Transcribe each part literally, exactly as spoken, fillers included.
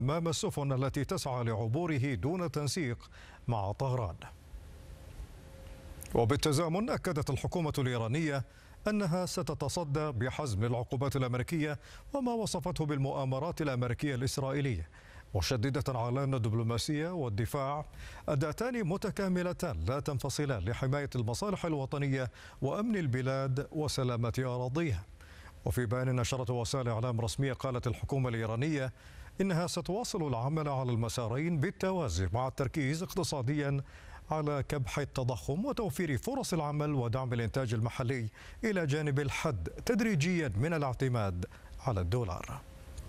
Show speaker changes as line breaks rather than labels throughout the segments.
أمام السفن التي تسعى لعبوره دون تنسيق مع طهران. وبالتزامن أكدت الحكومة الإيرانية أنها ستتصدى بحزم العقوبات الأمريكية وما وصفته بالمؤامرات الأمريكية الإسرائيلية، مشددة على أن الدبلوماسية والدفاع أداتان متكاملتان لا تنفصلان لحماية المصالح الوطنية وأمن البلاد وسلامة أراضيها. وفي بيان نشرته وسائل إعلام رسمية قالت الحكومة الإيرانية إنها ستواصل العمل على المسارين بالتوازي مع التركيز اقتصاديا على كبح التضخم وتوفير فرص العمل ودعم الإنتاج المحلي إلى جانب الحد تدريجيا من الاعتماد على الدولار.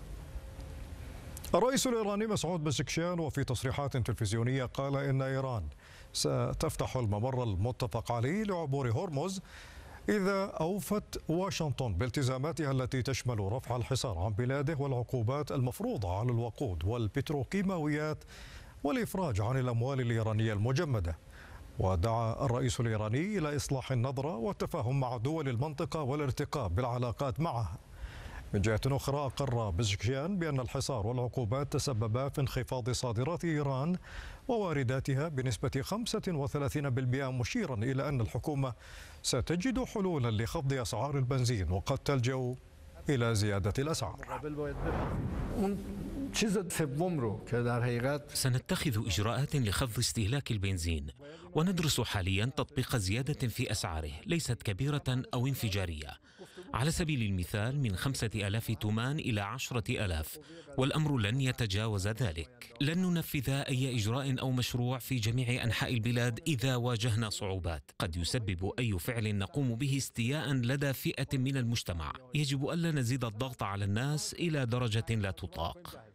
الرئيس الإيراني مسعود بزكشيان وفي تصريحات تلفزيونية قال إن إيران ستفتح الممر المتفق عليه لعبور هرمز إذا أوفت واشنطن بالتزاماتها التي تشمل رفع الحصار عن بلاده والعقوبات المفروضة على الوقود والبتروكيماويات والإفراج عن الأموال الإيرانية المجمدة. ودعا الرئيس الإيراني إلى إصلاح النظرة والتفاهم مع دول المنطقة والارتقاء بالعلاقات معها. من جهة أخرى أقر بزكشيان بأن الحصار والعقوبات تسببا في انخفاض صادرات إيران ووارداتها بنسبة خمسة وثلاثين بالمئة، مشيرا إلى أن الحكومة ستجد حلولا لخفض أسعار البنزين وقد تلجأ إلى زيادة الأسعار.
سنتخذ إجراءات لخفض استهلاك البنزين وندرس حاليا تطبيق زيادة في أسعاره ليست كبيرة أو انفجارية، على سبيل المثال من خمسة آلاف تومان إلى عشرة آلاف، والأمر لن يتجاوز ذلك. لن ننفذ أي إجراء أو مشروع في جميع أنحاء البلاد إذا واجهنا صعوبات قد يسبب أي فعل نقوم به استياء لدى فئة من المجتمع. يجب ألا نزيد الضغط على الناس إلى درجة لا تطاق.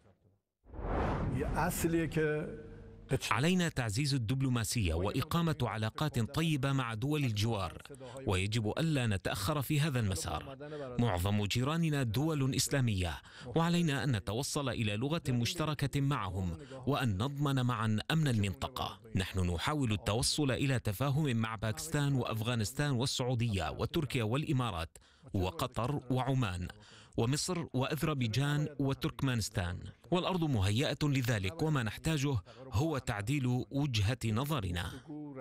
علينا تعزيز الدبلوماسية وإقامة علاقات طيبة مع دول الجوار، ويجب ألا نتأخر في هذا المسار. معظم جيراننا دول إسلامية، وعلينا أن نتوصل إلى لغة مشتركة معهم وأن نضمن معا أمن المنطقة. نحن نحاول التوصل إلى تفاهم مع باكستان وأفغانستان والسعودية وتركيا والإمارات وقطر وعمان ومصر وأذربيجان وتركمانستان، والأرض مهيئة لذلك، وما نحتاجه هو تعديل وجهة نظرنا.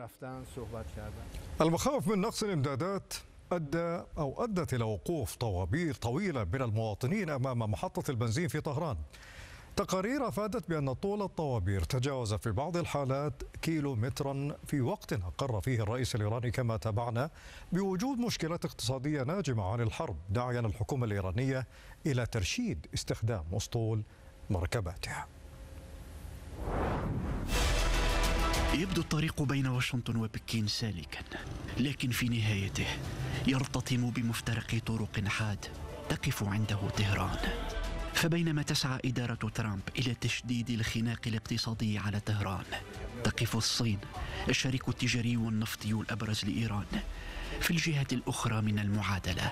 المخاوف من نقص الإمدادات أدى أو أدت إلى وقوف طوابير طويلة من المواطنين أمام محطة البنزين في طهران. تقارير أفادت بأن طول الطوابير تجاوز في بعض الحالات كيلو مترا في وقت أقر فيه الرئيس الإيراني كما تابعنا بوجود مشكلات اقتصادية ناجمة عن الحرب، داعيا الحكومة الإيرانية إلى ترشيد استخدام أسطول مركباتها.
يبدو الطريق بين واشنطن وبكين سالكا، لكن في نهايته يرتطم بمفترق طرق حاد تقف عنده طهران. فبينما تسعى إدارة ترامب إلى تشديد الخناق الاقتصادي على طهران، تقف الصين الشريك التجاري والنفطي الأبرز لإيران في الجهة الأخرى من المعادلة.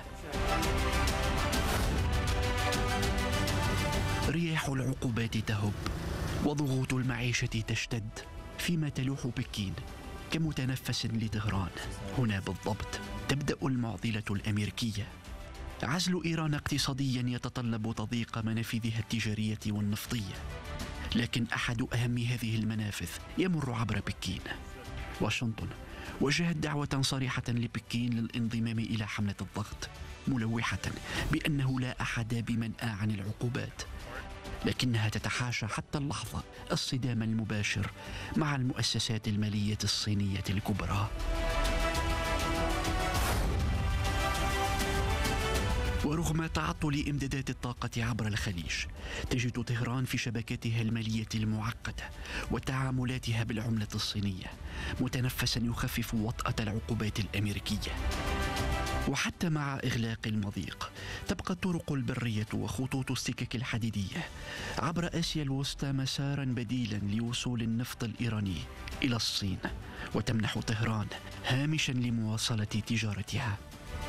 رياح العقوبات تهب وضغوط المعيشة تشتد، فيما تلوح بكين كمتنفس لطهران. هنا بالضبط تبدأ المعضلة الأمريكية. عزل إيران اقتصاديا يتطلب تضييق منافذها التجارية والنفطية، لكن أحد أهم هذه المنافذ يمر عبر بكين. واشنطن وجهت دعوة صريحة لبكين للانضمام إلى حملة الضغط، ملوحة بأنه لا أحد بمنأى عن العقوبات، لكنها تتحاشى حتى اللحظة الصدام المباشر مع المؤسسات المالية الصينية الكبرى. ورغم تعطل إمدادات الطاقة عبر الخليج، تجد طهران في شبكاتها المالية المعقدة وتعاملاتها بالعملة الصينية متنفسا يخفف وطأة العقوبات الأمريكية. وحتى مع إغلاق المضيق تبقى الطرق البرية وخطوط السكك الحديدية عبر آسيا الوسطى مسارا بديلا لوصول النفط الإيراني إلى الصين، وتمنح طهران هامشا لمواصلة تجارتها.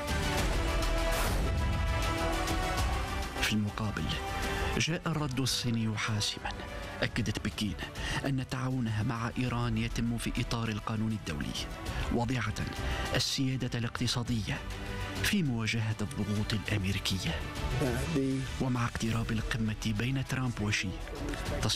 في المقابل جاء الرد الصيني حاسما. أكدت بكين أن تعاونها مع إيران يتم في إطار القانون الدولي، واضعة السيادة الاقتصادية في مواجهة الضغوط الأمريكية. ومع اقتراب القمة بين ترامب وشي